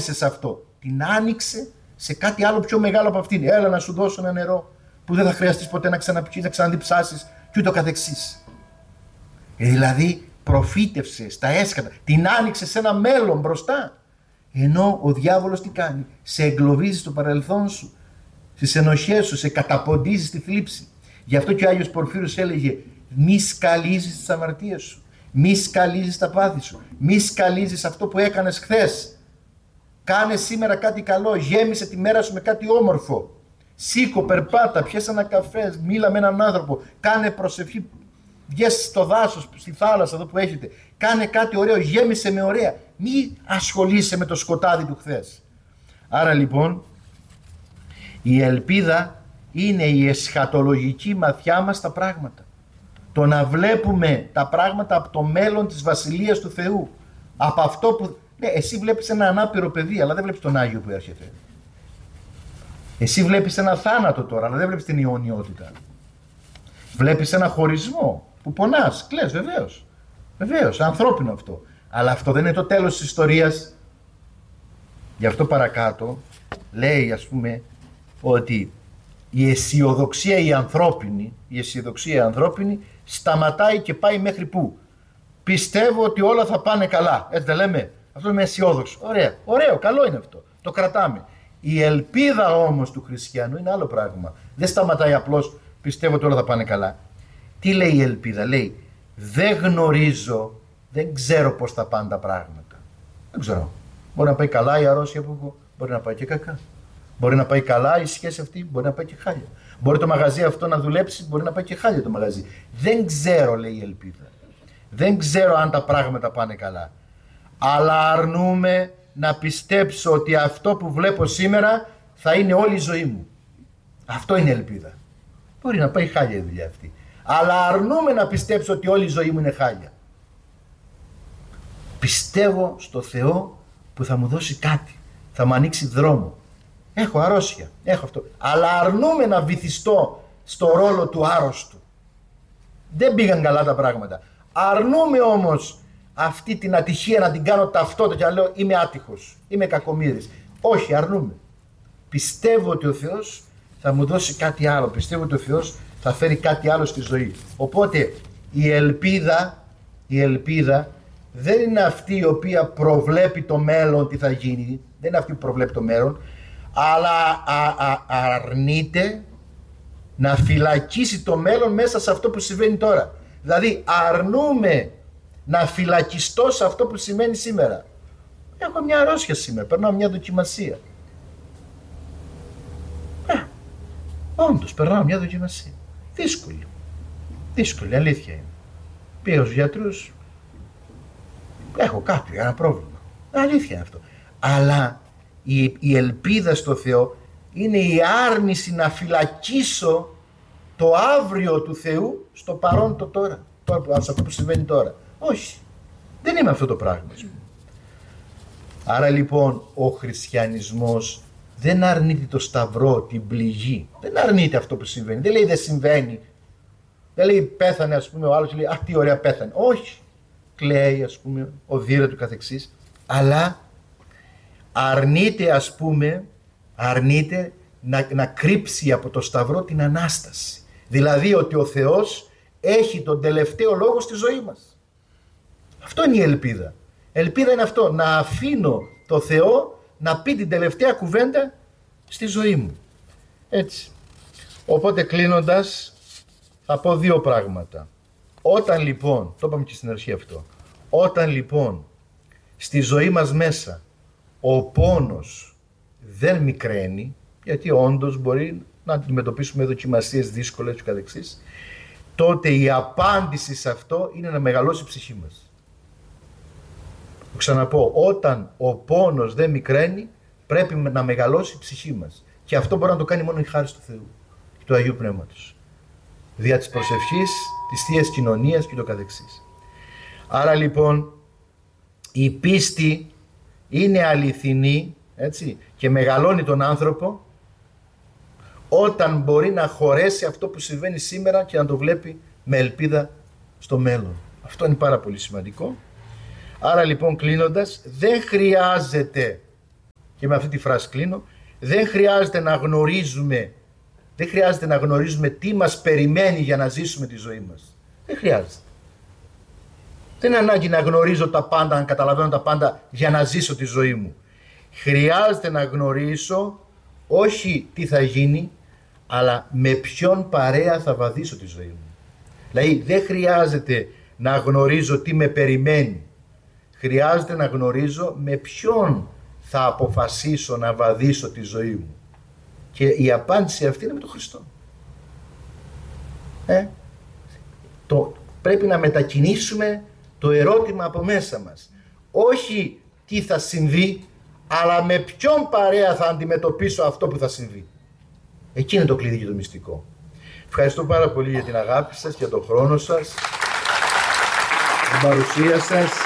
στόχευσε σε αυτό. Την άνοιξε σε κάτι άλλο πιο μεγάλο από αυτήν. Έλα να σου δώσω ένα νερό που δεν θα χρειαστείς ποτέ να ξαναπιείς, να ξαναδιψάσεις και ούτω καθεξής. Δηλαδή προφήτευσε στα έσκατα, την άνοιξε σε ένα μέλλον μπροστά. Ενώ ο διάβολος τι κάνει? Σε εγκλωβίζει στο παρελθόν σου, στις ενοχές σου, σε καταποντίζει στη θλίψη. Γι' αυτό και ο Άγιος Πορφύρος έλεγε: μη σκαλίζεις τις αμαρτίες σου, μη σκαλίζεις τα πάθη σου, μη σκαλίζεις αυτό που έκανες χθες. Κάνε σήμερα κάτι καλό, γέμισε τη μέρα σου με κάτι όμορφο. Σήκω, περπάτα, πιες ένα καφέ, μίλα με έναν άνθρωπο, κάνε προσευχή, βγες στο δάσος, στη θάλασσα εδώ που έχετε. Κάνε κάτι ωραίο, γέμισε με ωραία. Μη ασχολείσαι με το σκοτάδι του χθες. Άρα λοιπόν η ελπίδα είναι η εσχατολογική ματιά μας στα πράγματα. Το να βλέπουμε τα πράγματα από το μέλλον της Βασιλείας του Θεού. Από αυτό που... Ναι, εσύ βλέπεις ένα ανάπηρο παιδί, αλλά δεν βλέπεις τον Άγιο που έρχεται. Εσύ βλέπεις ένα θάνατο τώρα, αλλά δεν βλέπεις την αιωνιότητα. Βλέπεις ένα χωρισμό που πονάς, κλαις, βεβαίως. Βεβαίως, ανθρώπινο αυτό. Αλλά αυτό δεν είναι το τέλος της ιστορίας. Γι' αυτό παρακάτω λέει, ας πούμε, ότι η αισιοδοξία η ανθρώπινη σταματάει και πάει μέχρι πού? Πιστεύω ότι όλα θα πάνε καλά. Έτσι δεν λέμε? Αυτό είμαι αισιόδοξο. Ωραία, ωραίο, καλό είναι αυτό. Το κρατάμε. Η ελπίδα όμως του χριστιανού είναι άλλο πράγμα. Δεν σταματάει απλώς πιστεύω ότι όλα θα πάνε καλά. Τι λέει η ελπίδα? Λέει δεν γνωρίζω, δεν ξέρω πώς θα πάνε τα πράγματα. Δεν ξέρω. Μπορεί να πάει καλά η αρρώστια που έχω, μπορεί να πάει και κακά. Μπορεί να πάει καλά η σχέση αυτή, μπορεί να πάει και χάλια. Μπορεί το μαγαζί αυτό να δουλέψει, μπορεί να πάει και χάλια το μαγαζί. Δεν ξέρω, λέει η ελπίδα. Δεν ξέρω αν τα πράγματα πάνε καλά. Αλλά αρνούμε να πιστέψω ότι αυτό που βλέπω σήμερα θα είναι όλη η ζωή μου. Αυτό είναι ελπίδα. Μπορεί να πάει χάλια η δουλειά αυτή. Αλλά αρνούμε να πιστέψω ότι όλη η ζωή μου είναι χάλια. Πιστεύω στο Θεό που θα μου δώσει κάτι. Θα μου ανοίξει δρόμο. Έχω αρρώστια, έχω αυτό. Αλλά αρνούμε να βυθιστώ στο ρόλο του άρρωστου. Δεν πήγαν καλά τα πράγματα. Αρνούμε όμως αυτή την ατυχία να την κάνω ταυτότητα και να λέω είμαι άτυχος, είμαι κακομοίρης. Όχι, αρνούμε. Πιστεύω ότι ο Θεός θα μου δώσει κάτι άλλο. Πιστεύω ότι ο Θεός θα φέρει κάτι άλλο στη ζωή. Οπότε η ελπίδα δεν είναι αυτή η οποία προβλέπει το μέλλον τι θα γίνει. Δεν είναι αυτή που προβλέπει το μέλλον. Αλλά αρνείται να φυλακίσει το μέλλον μέσα σε αυτό που συμβαίνει τώρα. Δηλαδή αρνούμε να φυλακιστώ σε αυτό που σημαίνει σήμερα. Έχω μια αρρώστια σήμερα, περνάω μια δοκιμασία. Όντως περνάω μια δοκιμασία. Δύσκολη, αλήθεια είναι. Πήγα στους γιατρούς, έχω κάποιο, ένα πρόβλημα. Αλήθεια είναι αυτό. Αλλά η ελπίδα στο Θεό είναι η άρνηση να φυλακίσω το αύριο του Θεού στο παρόν το τώρα, σε αυτό που συμβαίνει τώρα. Όχι, δεν είμαι αυτό το πράγμα. Άρα λοιπόν ο χριστιανισμός δεν αρνείται το σταυρό, την πληγή, δεν αρνείται αυτό που συμβαίνει, δεν λέει δεν συμβαίνει, δεν λέει πέθανε ας πούμε ο άλλος, λέει αχ τι ωραία πέθανε, όχι, κλαίει ας πούμε ο δίρα του καθεξής, αλλά αρνείται ας πούμε, να κρύψει από το σταυρό την Ανάσταση. Δηλαδή ότι ο Θεός έχει τον τελευταίο λόγο στη ζωή μας. Αυτό είναι η ελπίδα. Ελπίδα είναι αυτό, να αφήνω το Θεό να πει την τελευταία κουβέντα στη ζωή μου. Έτσι. Οπότε κλείνοντας θα πω δύο πράγματα. Όταν λοιπόν, το είπαμε και στην αρχή αυτό, όταν λοιπόν στη ζωή μας μέσα ο πόνος δεν μικραίνει, γιατί όντως μπορεί να αντιμετωπίσουμε δοκιμασίες δύσκολες και καθεξής, τότε η απάντηση σε αυτό είναι να μεγαλώσει η ψυχή μας. Το ξαναπώ, όταν ο πόνος δεν μικραίνει, πρέπει να μεγαλώσει η ψυχή μας. Και αυτό μπορεί να το κάνει μόνο η χάρις του Θεού και του Αγίου Πνεύματος. Δια της προσευχής, της Θείας Κοινωνίας και το καθεξής. Άρα λοιπόν, η πίστη είναι αληθινή, έτσι, και μεγαλώνει τον άνθρωπο όταν μπορεί να χωρέσει αυτό που συμβαίνει σήμερα και να το βλέπει με ελπίδα στο μέλλον. Αυτό είναι πάρα πολύ σημαντικό. Άρα λοιπόν κλείνοντας, δεν χρειάζεται και με αυτή τη φράση κλείνω, δεν χρειάζεται να γνωρίζουμε τι μας περιμένει για να ζήσουμε τη ζωή μας. Δεν χρειάζεται. Δεν είναι ανάγκη να γνωρίζω τα πάντα, να καταλαβαίνω τα πάντα για να ζήσω τη ζωή μου. Χρειάζεται να γνωρίσω όχι τι θα γίνει, αλλά με ποιον παρέα θα βαδίσω τη ζωή μου. Δηλαδή δεν χρειάζεται να γνωρίζω τι με περιμένει. Χρειάζεται να γνωρίζω με ποιον θα αποφασίσω να βαδίσω τη ζωή μου. Και η απάντηση αυτή είναι με τον Χριστό. Πρέπει να μετακινήσουμε το ερώτημα από μέσα μας. Όχι τι θα συμβεί, αλλά με ποιον παρέα θα αντιμετωπίσω αυτό που θα συμβεί. Εκεί είναι το κλειδί και το μυστικό. Ευχαριστώ πάρα πολύ για την αγάπη σας, για τον χρόνο σας, την παρουσία σας.